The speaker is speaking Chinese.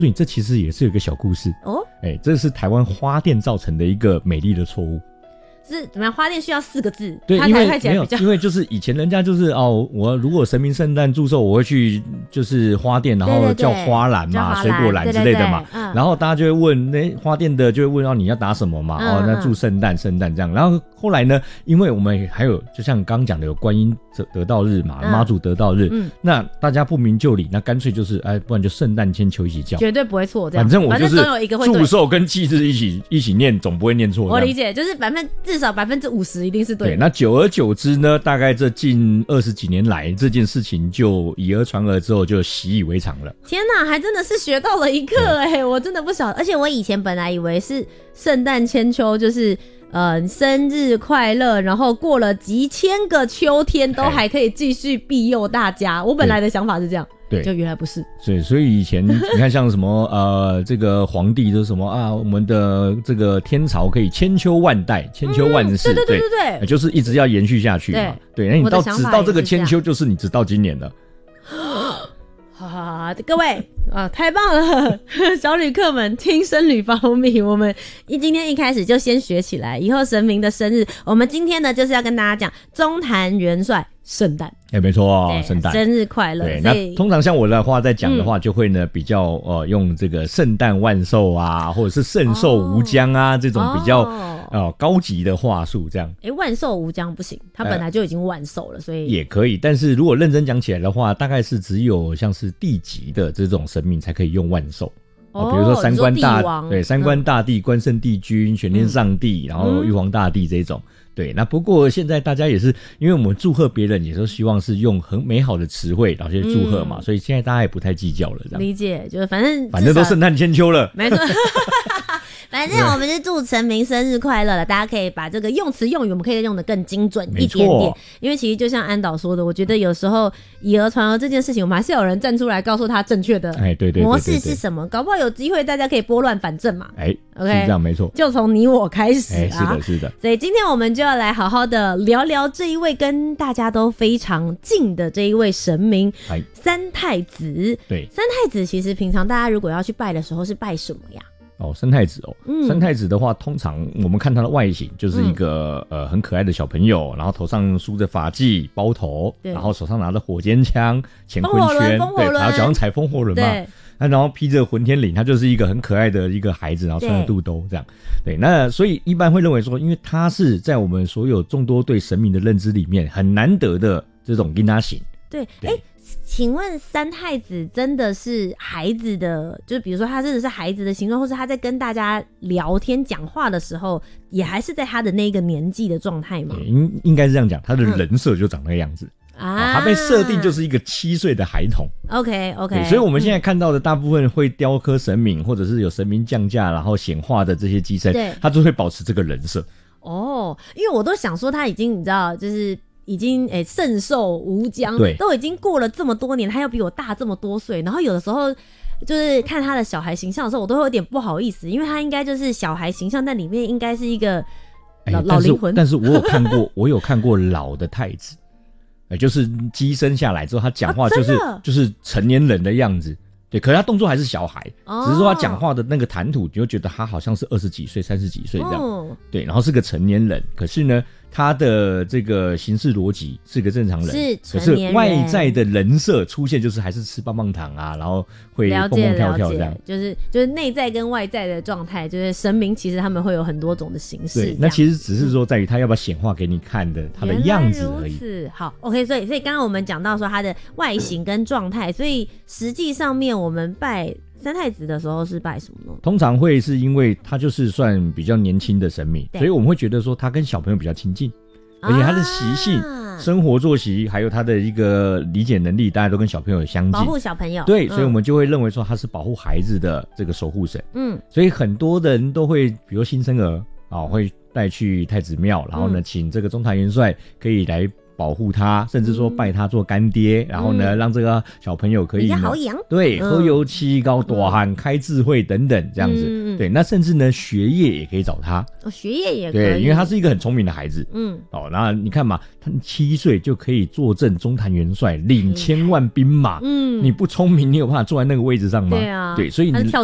所以这其实也是有一个小故事哦。这是台湾花店造成的一个美丽的错误。 是怎么样？花店需要4个字， 对， 它因为才看起来比较， 因为就是以前人家就是我如果神明圣诞祝寿，我会去就是花店，然后叫花篮嘛，水果篮之类的嘛，然后大家就会问，那花店的就会问你要打什么嘛，那祝圣诞这样。然后后来呢，因为我们还有就像刚刚讲的有观音得道日嘛，妈祖得道日，那大家不明就里，那干脆就是不然就圣诞千秋一起叫， 绝对不会错，这样， 反正我就是总有一个会祝寿跟忌日一起念，总不会念错。 我理解，就是至少50%一定是对的。 对，那久而久之呢，大概这近20几年来，这件事情就以讹传讹之后，就习以为常了。 天哪，还真的是学到了一课我真的不晓得。而且我以前本来以为是圣诞千秋，就是生日快乐，然后过了几千个秋天都还可以继续庇佑大家。我本来的想法是这样。对，就原来不是。 所以以前你看像什么这个皇帝就是什么我们的这个天朝可以千秋万代，千秋万世，对，就是一直要延续下去嘛。对，那你直到这个千秋，就是你直到今年了。 好，各位太棒了，小旅客们听生旅方面，我们今天一开始就先学起来，以后神明的生日，我们今天呢就是要跟大家讲中坛元帅圣诞。 没错，圣诞生日快乐。 对，那通常像我的话在讲的话，就会呢比较用这个圣诞万寿啊，或者是圣寿无疆啊，这种比较高级的话术这样。 万寿无疆不行，它本来就已经万寿了，所以也可以。但是如果认真讲起来的话，大概是只有像是地级的这种神明才可以用万寿。比如说三官大帝、关圣帝君、玄天上帝，然后玉皇大帝这种。对，那不过现在大家也是，因为我们祝贺别人也都希望是用很美好的词汇然后去祝贺嘛，所以现在大家也不太计较了这样。 理解，就是反正都圣诞千秋了， 没错。反正我们是祝神明生日快乐了，大家可以把这个用词用语我们可以用得更精准一点点，因为其实就像安导说的，我觉得有时候以讹传讹这件事情，我们还是有人站出来告诉他正确的模式是什么，搞不好有机会大家可以拨乱反正嘛。OK， 是这样没错， 就从你我开始是的。 所以今天我们就要来好好的聊聊这一位跟大家都非常近的这一位神明三太子。 对， 三太子其实平常大家如果要去拜的时候是拜什么呀？ 三太子三太子的话，通常我们看他的外形就是一个很可爱的小朋友，然后头上梳着发髻包头，然后手上拿着火尖枪、乾坤圈，对，然后脚上踩风火轮嘛，然后披着混天绫，他就是一个很可爱的一个孩子，然后穿着肚兜这样。对，那所以一般会认为说，因为他是在我们所有众多对神明的认知里面很难得的这种跟他型。 对，请问三太子真的是孩子的，就是比如说他真的是孩子的形状，或是他在跟大家聊天讲话的时候，也还是在他的那个年纪的状态吗？ 应该是这样讲，他的人设就长那个样子。他被设定就是一个7岁的孩童。OK， 所以我们现在看到的大部分会雕刻神明，或者是有神明降价然后显化的这些机身，他就会保持这个人设。 因为我都想说他已经你知道就是已经圣寿无疆，都已经过了这么多年，他又比我大这么多岁，然后有的时候就是看他的小孩形象的时候，我都会有点不好意思，因为他应该就是小孩形象，但里面应该是一个老灵魂。 但是我有看过老的太子，就是鸡生下来之后，他讲话就是成年人的样子。对，可是他动作还是小孩，只是说他讲话的那个谈吐，你就觉得他好像是20几岁、30几岁这样。对，然后是个成年人，可是呢，他的这个行事逻辑是个正常人， 是成年人， 可是外在的人设出现就是还是吃棒棒糖啊，然后会蹦蹦跳跳这样。 就是内在跟外在的状态，就是神明其实他们会有很多种的形式。 对，那其实只是说在于他要不要显化给你看的他的样子而已。 是好 ，OK， 所以刚刚我们讲到说他的外形跟状态，所以实际上面我们拜三太子的时候是拜什么呢？ 通常会是因为他就是算比较年轻的神明，所以我们会觉得说他跟小朋友比较亲近，而且他的习性、生活作息还有他的一个理解能力，大家都跟小朋友相近， 保护小朋友。 对，所以我们就会认为说他是保护孩子的这个守护神。所以很多人都会，比如新生儿会带去太子庙，然后呢，请这个中坛元帅可以来保护他，甚至说拜他做干爹，然后呢，让这个小朋友可以比较好养， 对，喝油漆高大汉开智慧等等这样子，对，那甚至呢学业也可以找他， 学业也可以， 对，因为他是一个很聪明的孩子，那你看嘛，他7岁就可以坐镇中坛元帅，领1000万兵马，你不聪明，你有办法坐在那个位置上吗？ 对啊， 对，所以你